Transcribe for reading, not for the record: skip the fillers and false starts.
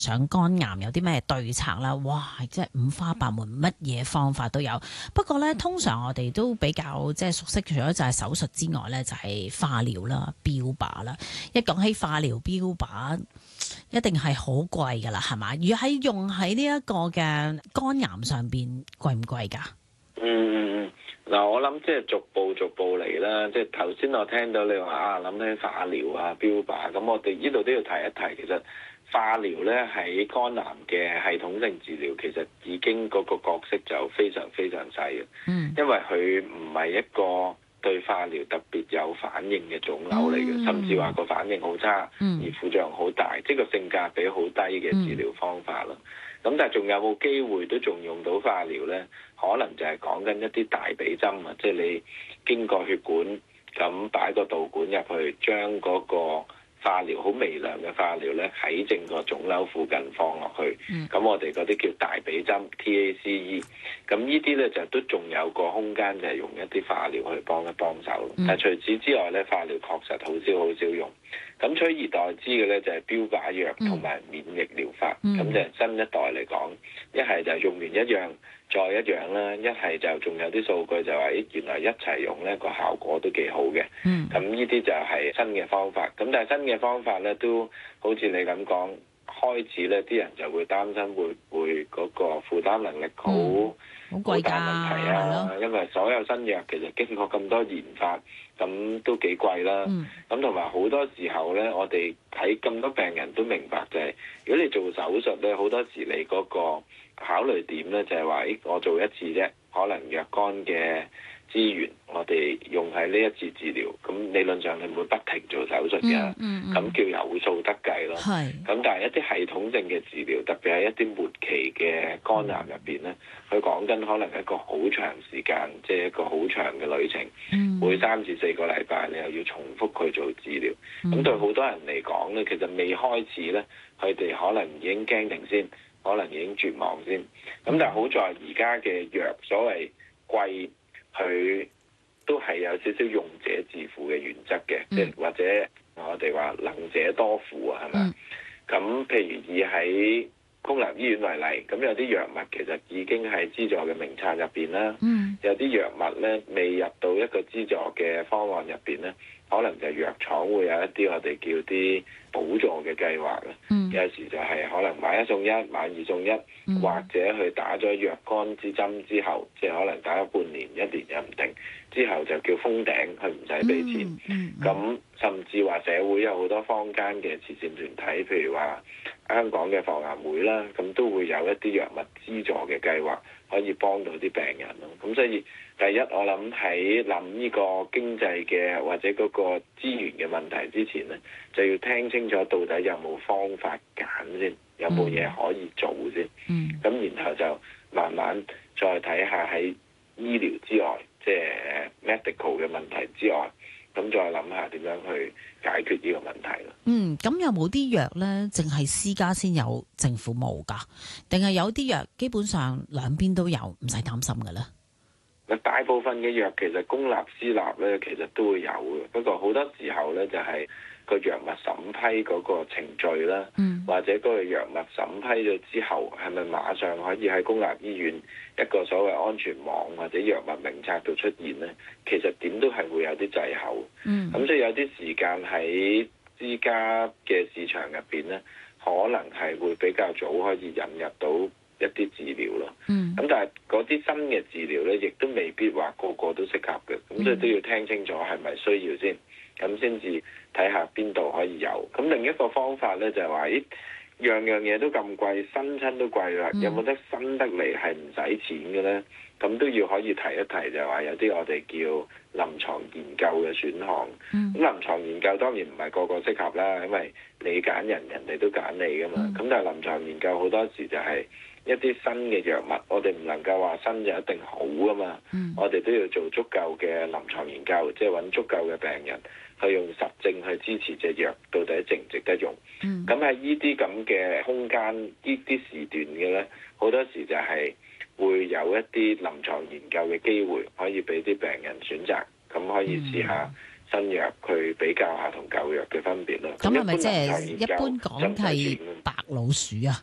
上肝癌有啲咩對策啦？哇，即係五花八門，乜嘢方法都有。不過咧，通常我哋都比較即係熟悉，除咗就係手術之外咧，就係化療啦、標靶啦。一講起化療標靶，一定係好貴噶啦，係嘛？如果喺用喺呢一個嘅肝癌上邊，貴唔貴㗎？ 嗱，我諗即係逐步嚟啦。即係頭先我聽到你話諗起化療啊、標靶，咁我哋呢度都要提一提，其實化療咧喺肝癌嘅系統性治療，其實已經嗰個角色就非常非常細嘅。因為佢唔係一個對化療特別有反應嘅腫瘤嚟嘅，甚至話個反應好差，而副作用好大，即係個性價比好低嘅治療方法咯。咁但係仲有冇機會都仲用到化療咧？可能就係講緊一啲大髀針啊，即係你經過血管咁擺個導管入去，將嗰個化療好微量嘅化療咧喺正個腫瘤附近放落去。咁我哋嗰啲叫大髀針 TACE。咁呢啲咧就都仲有個空間，就係用一啲化療去幫手。但係除此之外咧，化療確實好少用。咁取而代之嘅咧就係標靶藥同埋免疫療法。咁就係新一代嚟講，一係就用完一樣再一樣啦，一係就仲有啲數據就話，原來一齊用咧個效果都幾好嘅。咁呢啲就係新嘅方法。咁但係新嘅方法咧都好似你咁講，開始咧啲人就會擔心會嗰個負擔能力好大問題啊。因為所有新藥其實經過咁多研發，咁都幾貴啦。咁同埋好多時候咧，我哋睇咁多病人都明白就係，如果你做手術咧，好多時你嗰個考慮點咧就係話，我做一次啫，可能若干嘅資源我哋用喺呢一次治療，咁理論上你唔會不停做手術嘅，咁叫有數得計咯。咁但係一啲系統性嘅治療，特別係一啲末期嘅肝癌入邊咧，佢講緊可能一個好長時間，即係一個好長嘅旅程，每3至4個禮拜你又要重複去做治療。咁對好多人嚟講咧，其實未開始咧，佢哋可能已經驚定先，可能已經絕望先。咁但係好在而家嘅藥所謂貴，佢都係有少少用者自付嘅原則嘅，即係或者我哋話能者多付啊，係咪？咁譬如以喺公立醫院為例，咁有啲藥物其實已經係資助嘅名冊入邊啦，有啲藥物咧未入到一個資助嘅方案入邊咧，可能就藥廠會有一啲我哋叫啲補助嘅計劃啦。有時就係可能買1送1、買2送1，或者去打咗若干支針之後，即係可能打咗半年、1年又唔定，之後就叫封頂，佢唔使俾錢。咁甚至話社會有好多坊間嘅慈善團體，譬如話香港嘅防癌會啦，咁都會有一啲藥物資助嘅計劃，可以幫到啲病人咯。咁所以第一，我諗喺諗呢個經濟嘅或者嗰個資源嘅問題之前咧，就要聽清楚到底有冇方法揀先，有冇嘢可以做先。咁然後就慢慢再睇下喺醫療之外，即係 medical 嘅問題之外，咁再諗下點樣去解決呢個問題咯。 咁有冇啲藥咧，淨係私家先有，政府冇㗎？定係有啲藥基本上兩邊都有，唔使擔心㗎咧？ 大部分嘅藥其實公立私立咧，其實都會有嘅。不過好多時候咧，就係個藥物審批嗰個程序啦，或者嗰個藥物審批咗之後，係咪馬上可以喺公立醫院一個所謂安全網或者藥物名冊度出現咧？其實點都係會有啲滯後。咁所以有啲時間喺私家嘅市場入邊咧，可能係會比較早可以引入到一啲治療咯。咁但係嗰啲新嘅治療咧，亦都未必話個個都適合嘅。咁所以都要聽清楚係咪需要先，咁先至睇下邊度可以有。咁另一個方法咧就係話，樣樣嘢都咁貴，新親都貴啦，有冇得新得嚟係唔使錢嘅咧？咁都要可以提一提，就係話有啲我哋叫臨床研究嘅選項。咁臨床研究當然唔係個個適合啦，因為你揀人，人哋都揀你噶嘛。咁但係臨床研究好多時就係一啲新嘅藥物，我哋唔能夠話新就一定好噶嘛。我哋都要做足夠嘅臨床研究，即係揾足夠嘅病人去用實證去支持隻藥到底值唔值得用。咁喺呢啲咁嘅空間，呢啲時段嘅咧，好多時就係會有一啲臨床研究嘅機會，可以俾啲病人選擇，咁可以試下新藥去比較下同舊藥嘅分別咯。 咁係咪即係係一般講係白老鼠啊？